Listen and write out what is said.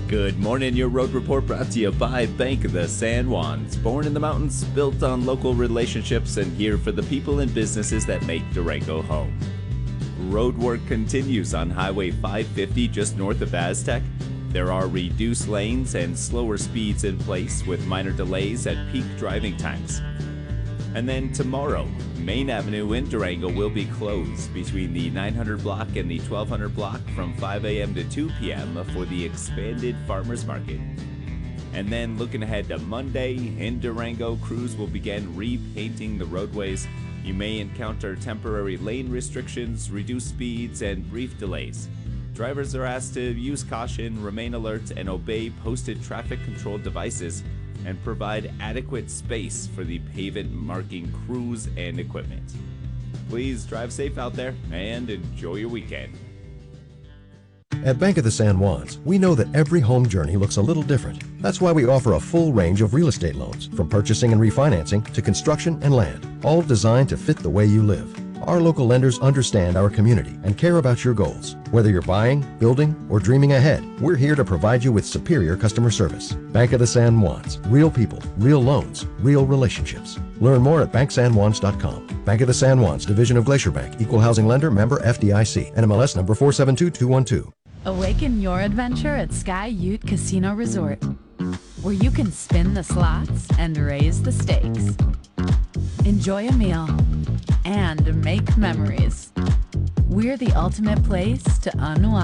Good morning, your road report brought to you by Bank of the San Juans. Born in the mountains, built on local relationships, and here for the people and businesses that make Durango home. Road work continues on Highway 550 just north of Aztec. There are reduced lanes and slower speeds in place with minor delays at peak driving times. And then tomorrow, Main Avenue in Durango will be closed between the 900 block and the 1200 block from 5 a.m. to 2 p.m. for the expanded farmers market. And then looking ahead to Monday, in Durango, crews will begin repainting the roadways. You may encounter temporary lane restrictions, reduced speeds, and brief delays. Drivers are asked to use caution, remain alert, and obey posted traffic control devices, and provide adequate space for the pavement marking crews and equipment. Please drive safe out there and enjoy your weekend. At Bank of the San Juans, we know that every home journey looks a little different. That's why we offer a full range of real estate loans, from purchasing and refinancing to construction and land, all designed to fit the way you live. Our local lenders understand our community and care about your goals. Whether you're buying, building, or dreaming ahead, we're here to provide you with superior customer service. Bank of the San Juans. Real people, real loans, real relationships. Learn more at banksanjuans.com. Bank of the San Juans, division of Glacier Bank, equal housing lender, member FDIC, NMLS number 472212. Awaken your adventure at Sky Ute Casino Resort, where you can spin the slots and raise the stakes. Enjoy a meal and make memories. We're the ultimate place to unwind.